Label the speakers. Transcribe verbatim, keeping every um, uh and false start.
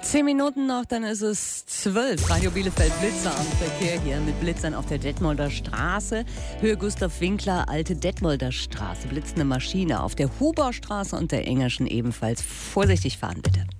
Speaker 1: Zehn Minuten noch, dann ist es zwölf. Radio Bielefeld Blitzer am Verkehr hier mit Blitzern auf der Detmolder Straße. Höhe Gustav Winkler, alte Detmolder Straße. Blitzende Maschine auf der Huberstraße und der Engerschen ebenfalls. Vorsichtig fahren bitte.